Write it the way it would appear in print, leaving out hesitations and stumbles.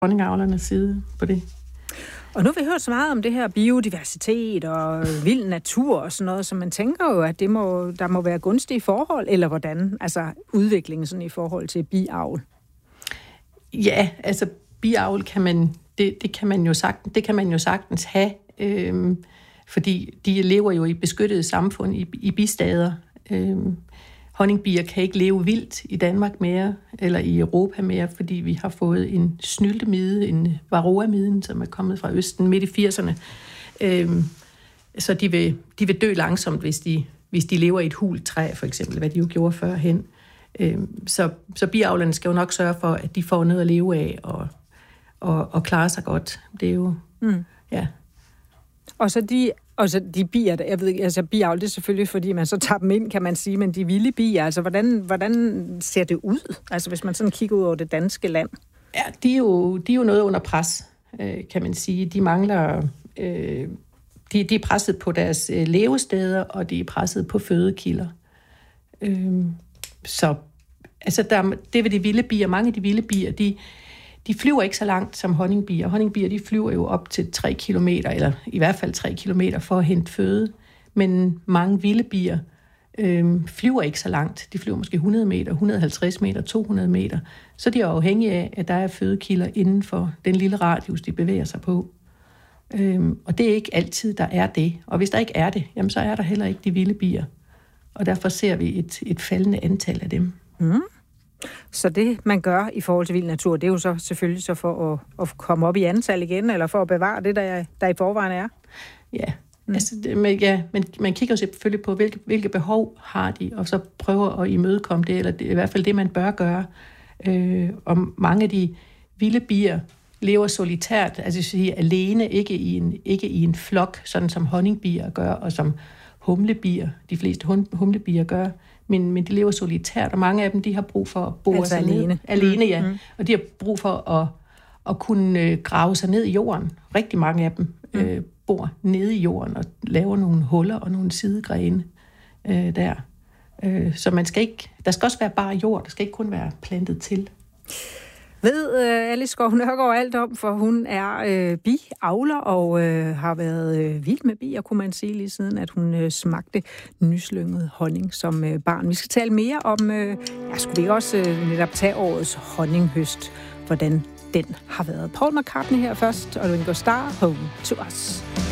honningavlernes side på det. Og nu har vi hørt så meget om det her biodiversitet og vild natur og sådan noget, så man tænker jo, at der må være gunstige forhold, eller hvordan? Altså udviklingen sådan i forhold til biavl. Ja, altså biavl kan man jo sagtens have, fordi de lever jo i beskyttede samfund, i bistader. Honningbier kan ikke leve vildt i Danmark mere, eller i Europa mere, fordi vi har fået en snyltemide, en varroamiden, som er kommet fra Østen midt i 80'erne. Så de vil dø langsomt, hvis de lever i et hult træ, for eksempel, hvad de jo gjorde førhen. Så biavlerne skal jo nok sørge for, at de får noget at leve af og klare sig godt. Det er jo, ja. Og så de bier, jeg ved ikke, altså biavl, det er selvfølgelig, fordi man så tager dem ind, kan man sige, men de vilde bier, altså hvordan ser det ud? Altså hvis man sådan kigger ud over det danske land. Ja, de er jo noget under pres, kan man sige. De mangler, de er presset på deres levesteder, og de er presset på fødekilder. Så altså det ved de vilde bier, mange af de vilde bier, de flyver ikke så langt som honningbier. Honningbier, de flyver jo op til 3 kilometer, eller i hvert fald 3 kilometer for at hente føde. Men mange vilde bier flyver ikke så langt. De flyver måske 100 meter, 150 meter, 200 meter. Så de er afhængige af, at der er fødekilder inden for den lille radius, de bevæger sig på. Og det er ikke altid, der er det. Og hvis der ikke er det, jamen så er der heller ikke de vilde bier. Og derfor ser vi et faldende antal af dem. Mm. Så det, man gør i forhold til vild natur, det er jo så selvfølgelig så for at komme op i antal igen, eller for at bevare det, der i forvejen er? Ja, men man kigger selvfølgelig på, hvilke behov har de, og så prøver at imødekomme det, eller det er i hvert fald det, man bør gøre. Og mange af de vilde bier lever solitært, altså sige alene, ikke i en flok, sådan som honningbier gør, og som humlebier, de fleste humlebier gør, men de lever solitært, og mange af dem, de har brug for at bore sig ned. Alene, ja. Mm. Og de har brug for at kunne grave sig ned i jorden. Rigtig mange af dem bor nede i jorden og laver nogle huller og nogle sidegrene der. Så der skal også være bare jord, der skal ikke kun være plantet til. Ved Alice Skov Nørgaard alt om, for hun er biavler og har været vild med bier, kunne man sige, lige siden at hun smagte nyslynget honning som barn. Vi skal tale mere om, skulle vi ikke også netop tage årets honninghøst, hvordan den har været. Paul McCartney her først, og Ringo Starr, Home to Us.